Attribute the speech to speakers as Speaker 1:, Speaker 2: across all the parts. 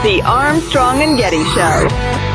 Speaker 1: The Armstrong and Getty Show.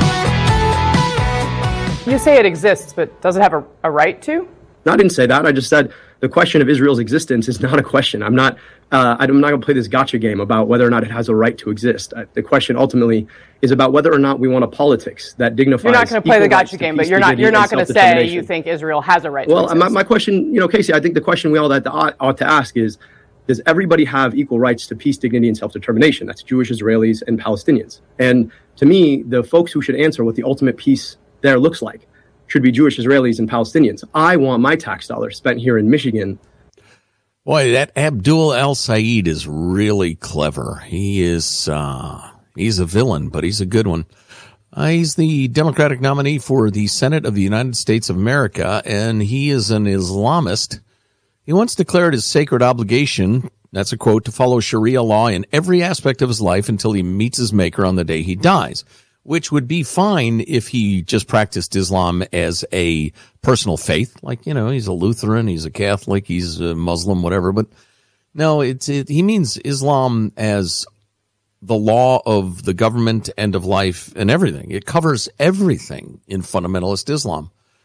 Speaker 2: You say it exists, but does it have a right to?
Speaker 3: No, I didn't say that. I just said the question of Israel's existence is not a question. I'm not going to play this gotcha game about whether or not it has a right to exist. The question ultimately is about whether or not we want a politics that dignifies.
Speaker 2: You're not going to play the gotcha game, but you're not going to say you think Israel has a right to exist.
Speaker 3: Well, my question, Casey, I think the question we all ought to ask is, does everybody have equal rights to peace, dignity, and self-determination? That's Jewish, Israelis, and Palestinians. And to me, the folks who should answer what the ultimate peace there looks like should be Jewish, Israelis, and Palestinians. I want my tax dollars spent here in Michigan.
Speaker 4: Boy, that Abdul El-Sayed is really clever. He is, he's a villain, but he's a good one. He's the Democratic nominee for the Senate of the United States of America, and he is an Islamist. He once declared his sacred obligation, that's a quote, to follow Sharia law in every aspect of his life until he meets his maker on the day he dies, which would be fine if he just practiced Islam as a personal faith. Like, he's a Lutheran, he's a Catholic, he's a Muslim, whatever. But no, he means Islam as the law of the government and of life and everything. It covers everything in fundamentalist Islam.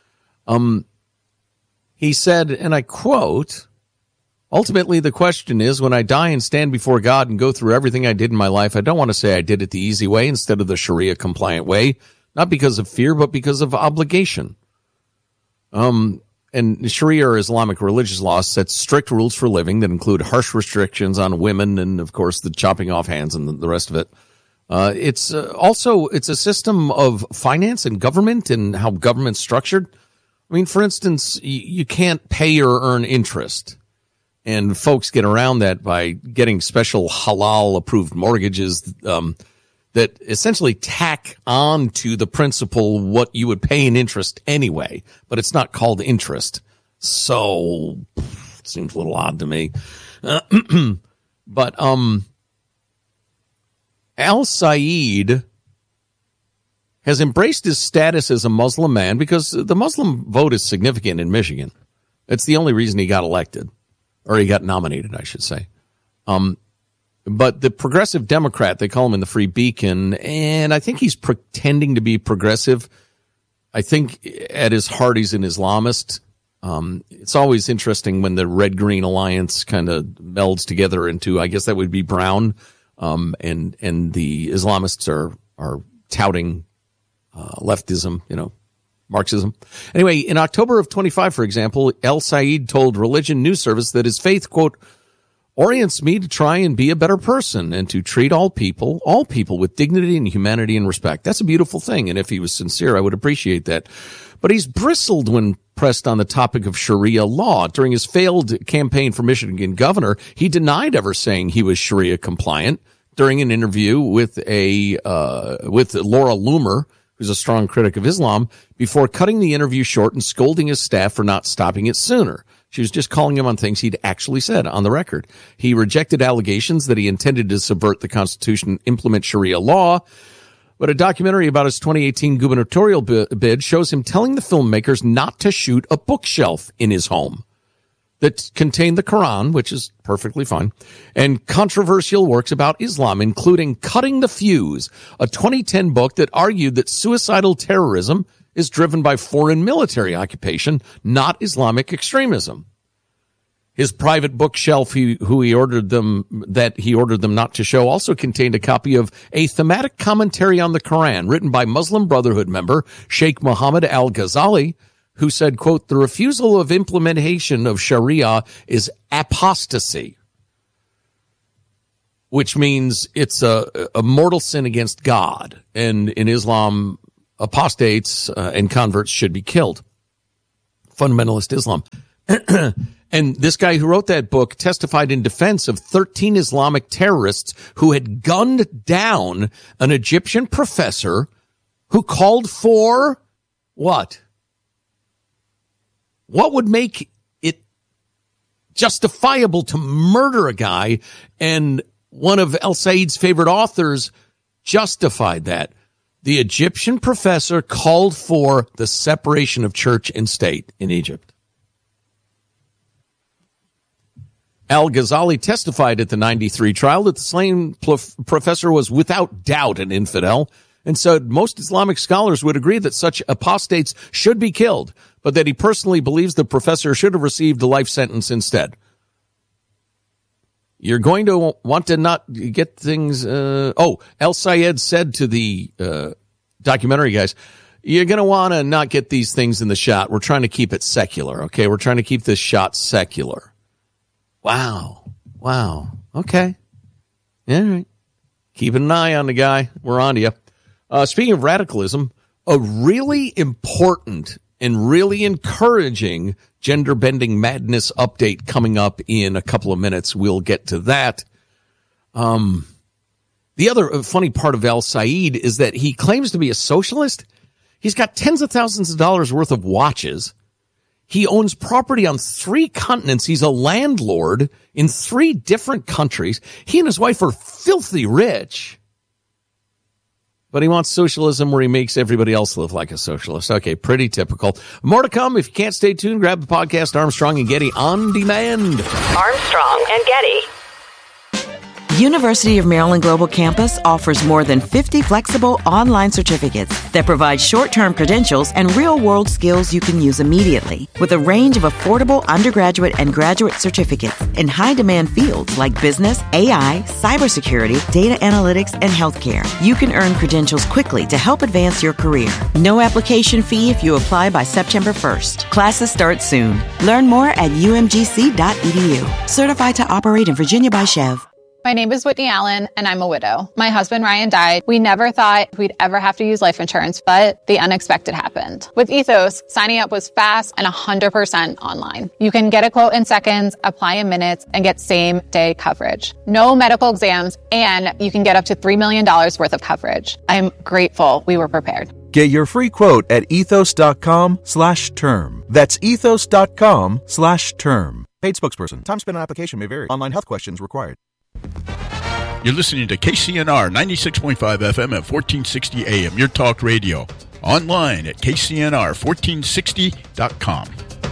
Speaker 4: He said, and I quote, "Ultimately, the question is, when I die and stand before God and go through everything I did in my life, I don't want to say I did it the easy way instead of the Sharia-compliant way, not because of fear, but because of obligation." And Sharia, or Islamic religious law, sets strict rules for living that include harsh restrictions on women and, of course, the chopping off hands and the rest of it. It's a system of finance and government and how government's structured. I mean, for instance, you can't pay or earn interest. And folks get around that by getting special halal-approved mortgages that essentially tack on to the principal what you would pay in interest anyway. But it's not called interest. So it seems a little odd to me. But Al-Sayed has embraced his status as a Muslim man because the Muslim vote is significant in Michigan. It's the only reason he got elected. Or he got nominated, I should say. But the progressive Democrat, they call him in the Free Beacon, and I think he's pretending to be progressive. I think at his heart he's an Islamist. It's always interesting when the Red-Green Alliance kind of melds together into, I guess that would be brown, and the Islamists are touting leftism, Marxism. Anyway, in October of 25, for example, El-Sayed told Religion News Service that his faith, quote, orients me to try and be a better person and to treat all people with dignity and humanity and respect. That's a beautiful thing. And if he was sincere, I would appreciate that. But he's bristled when pressed on the topic of Sharia law. During his failed campaign for Michigan governor, he denied ever saying he was Sharia compliant during an interview with with Laura Loomer, who's a strong critic of Islam, before cutting the interview short and scolding his staff for not stopping it sooner. She was just calling him on things he'd actually said on the record. He rejected allegations that he intended to subvert the Constitution and implement Sharia law. But a documentary about his 2018 gubernatorial bid shows him telling the filmmakers not to shoot a bookshelf in his home that contained the Quran, which is perfectly fine, and controversial works about Islam, including Cutting the Fuse, a 2010 book that argued that suicidal terrorism is driven by foreign military occupation, not Islamic extremism. His private bookshelf, he ordered them not to show, also contained a copy of a thematic commentary on the Quran written by Muslim Brotherhood member Sheikh Mohammed Al-Ghazali, who said, quote, the refusal of implementation of Sharia is apostasy, which means it's a mortal sin against God. And in Islam, apostates and converts should be killed. Fundamentalist Islam. And this guy who wrote that book testified in defense of 13 Islamic terrorists who had gunned down an Egyptian professor who called for what? What would make it justifiable to murder a guy? And one of El-Sayed's favorite authors justified that. The Egyptian professor called for the separation of church and state in Egypt. Al-Ghazali testified at the 93 trial that the slain professor was without doubt an infidel, and said most Islamic scholars would agree that such apostates should be killed, but that he personally believes the professor should have received a life sentence instead. You're going to want to not get things... El-Sayed said to the documentary guys, you're going to want to not get these things in the shot. We're trying to keep it secular, okay? We're trying to keep this shot secular. Wow. Okay. All right. Keeping an eye on the guy. We're on to you. Speaking of radicalism, a really important and really encouraging gender-bending madness update coming up in a couple of minutes. We'll get to that. The other funny part of Al-Sayed is that he claims to be a socialist. He's got tens of thousands of dollars worth of watches. He owns property on 3 continents. He's a landlord in 3 different countries. He and his wife are filthy rich. But he wants socialism where he makes everybody else live like a socialist. Okay, pretty typical. More to come. If you can't stay tuned, grab the podcast Armstrong and Getty on demand.
Speaker 1: Armstrong and Getty.
Speaker 5: University of Maryland Global Campus offers more than 50 flexible online certificates that provide short-term credentials and real-world skills you can use immediately. With a range of affordable undergraduate and graduate certificates in high-demand fields like business, AI, cybersecurity, data analytics, and healthcare, you can earn credentials quickly to help advance your career. No application fee if you apply by September 1st. Classes start soon. Learn more at umgc.edu. Certified to operate in Virginia by Chev.
Speaker 6: My name is Whitney Allen, and I'm a widow. My husband, Ryan, died. We never thought we'd ever have to use life insurance, but the unexpected happened. With Ethos, signing up was fast and 100% online. You can get a quote in seconds, apply in minutes, and get same-day coverage. No medical exams, and you can get up to $3 million worth of coverage. I'm grateful we were prepared.
Speaker 7: Get your free quote at ethos.com/term. That's ethos.com/term. Paid spokesperson. Time spent on application may vary. Online health questions required.
Speaker 8: You're listening to KCNR 96.5 FM at 1460 AM, your talk radio. Online at kcnr1460.com.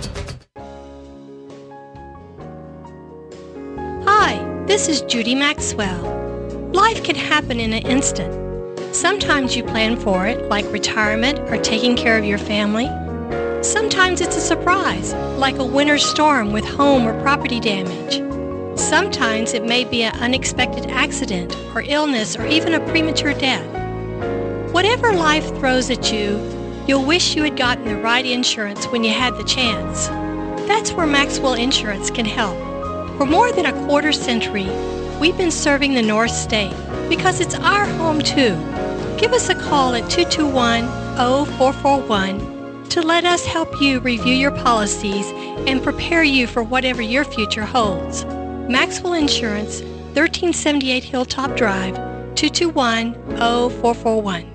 Speaker 9: Hi, this is Judy Maxwell. Life can happen in an instant. Sometimes you plan for it, like retirement or taking care of your family. Sometimes it's a surprise, like a winter storm with home or property damage. Sometimes it may be an unexpected accident or illness or even a premature death. Whatever life throws at you, you'll wish you had gotten the right insurance when you had the chance. That's where Maxwell Insurance can help. For more than a quarter century, we've been serving the North State because it's our home too. Give us a call at 221-0441 to let us help you review your policies and prepare you for whatever your future holds. Maxwell Insurance, 1378 Hilltop Drive, 221-0441.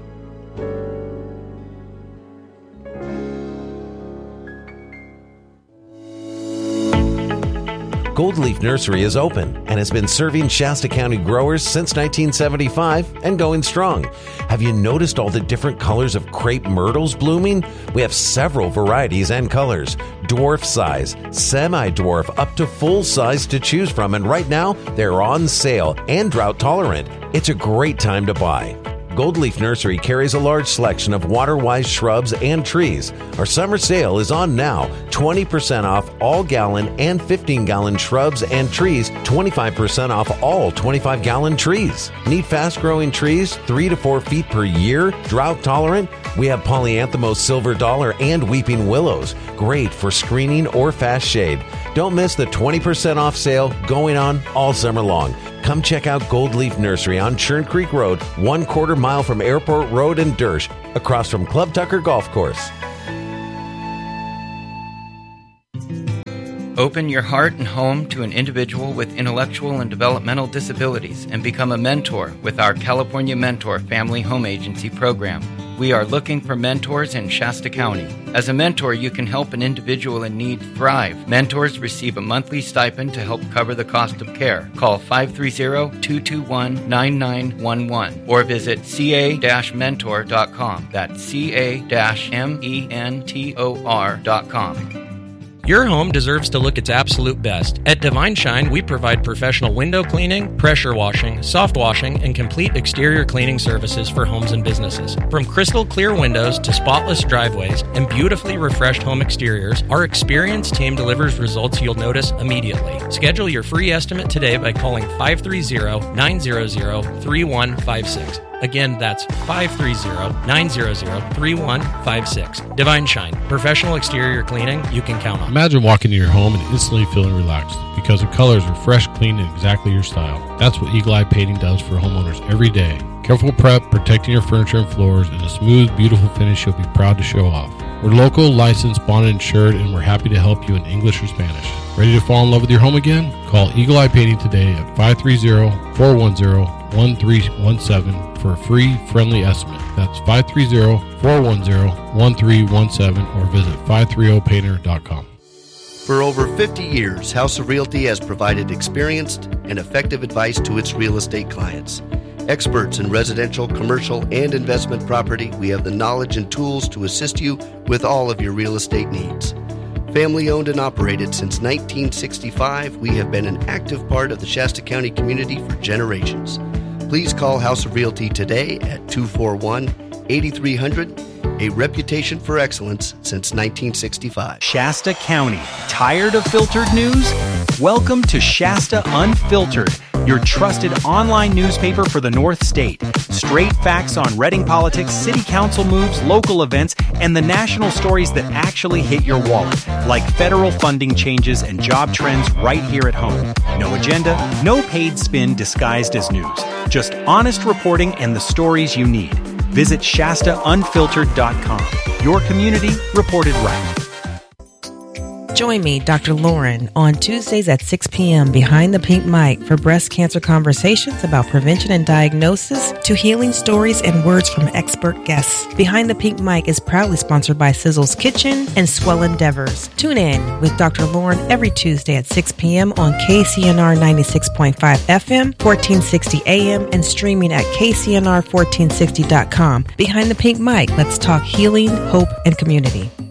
Speaker 10: Gold Leaf Nursery is open and has been serving Shasta County growers since 1975 and going strong. Have you noticed all the different colors of crepe myrtles blooming? We have several varieties and colors. Dwarf size, semi-dwarf, up to full size to choose from. And right now, they're on sale and drought tolerant. It's a great time to buy. Gold Leaf Nursery carries a large selection of water-wise shrubs and trees. Our summer sale is on now. 20% off all gallon and 15-gallon shrubs and trees. 25% off all 25-gallon trees. Need fast-growing trees 3 to 4 feet per year? Drought tolerant? We have Polyanthemos silver dollar and weeping willows. Great for screening or fast shade. Don't miss the 20% off sale going on all summer long. Come check out Gold Leaf Nursery on Churn Creek Road, 1/4 mile from Airport Road and Dersh, across from Club Tucker Golf Course.
Speaker 11: Open your heart and home to an individual with intellectual and developmental disabilities and become a mentor with our California Mentor Family Home Agency program. We are looking for mentors in Shasta County. As a mentor, you can help an individual in need thrive. Mentors receive a monthly stipend to help cover the cost of care. Call 530-221-9911 or visit ca-mentor.com. That's ca-mentor.com.
Speaker 12: Your home deserves to look its absolute best. At Divine Shine, we provide professional window cleaning, pressure washing, soft washing, and complete exterior cleaning services for homes and businesses. From crystal clear windows to spotless driveways and beautifully refreshed home exteriors, our experienced team delivers results you'll notice immediately. Schedule your free estimate today by calling 530-900-3156. Again, that's 530-900-3156. Divine Shine, professional exterior cleaning you can count on.
Speaker 13: Imagine walking into your home and instantly feeling relaxed because the colors are fresh, clean, and exactly your style. That's what Eagle Eye Painting does for homeowners every day. Careful prep, protecting your furniture and floors, and a smooth, beautiful finish you'll be proud to show off. We're local, licensed, bonded, insured, and we're happy to help you in English or Spanish. Ready to fall in love with your home again? Call Eagle Eye Painting today at 530-410-1317 for a free, friendly estimate. That's 530-410-1317 or visit 530painter.com.
Speaker 14: For over 50 years, House of Realty has provided experienced and effective advice to its real estate clients. Experts in residential, commercial, and investment property, we have the knowledge and tools to assist you with all of your real estate needs. Family owned and operated since 1965, we have been an active part of the Shasta County community for generations. Please call House of Realty today at 241-8300, a reputation for excellence since 1965.
Speaker 15: Shasta County, tired of filtered news? Welcome to Shasta Unfiltered, your trusted online newspaper for the North State. Straight facts on Reading politics, city council moves, local events, and the national stories that actually hit your wallet, like federal funding changes and job trends right here at home. No agenda, no paid spin disguised as news. Just honest reporting and the stories you need. Visit ShastaUnfiltered.com. Your community reported right.
Speaker 16: Join me, Dr. Lauren, on Tuesdays at 6 p.m. behind the pink mic for breast cancer conversations about prevention and diagnosis to healing stories and words from expert guests. Behind the Pink Mic is proudly sponsored by Sizzle's Kitchen and Swell Endeavors. Tune in with Dr. Lauren every Tuesday at 6 p.m. on KCNR 96.5 FM, 1460 AM, and streaming at KCNR1460.com. Behind the Pink Mic, let's talk healing, hope, and community.